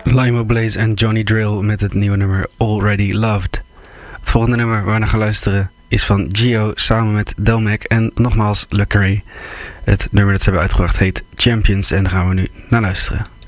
Limo Blaze en Johnny Drill met het nieuwe nummer Already Loved. Het volgende nummer waar we naar gaan luisteren is van Gio samen met Delmac en nogmaals Le Carré. Het nummer dat ze hebben uitgebracht heet Champions en daar gaan we nu naar luisteren.